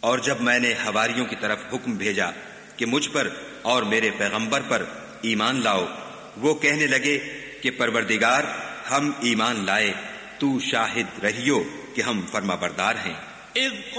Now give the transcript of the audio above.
और जब मैंने हवारियों की तरफ हुक्म भेजा कि मुझ पर और मेरे पैगंबर पर ईमान लाओ, वो कहने लगे कि परवरदिगार, हम ईमान लाए, तू शाहिद रहियो कि हम फर्माबरदार हैं।